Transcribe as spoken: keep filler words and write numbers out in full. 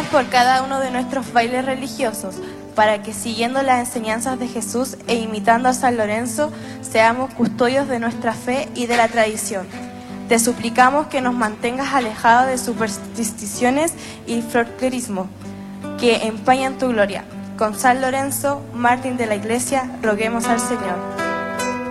pedimos por cada uno de nuestros bailes religiosos, para que siguiendo las enseñanzas de Jesús e imitando a San Lorenzo, seamos custodios de nuestra fe y de la tradición. Te suplicamos que nos mantengas alejados de supersticiones y folclorismo que empañan tu gloria. Con San Lorenzo, mártir de la Iglesia, roguemos al Señor.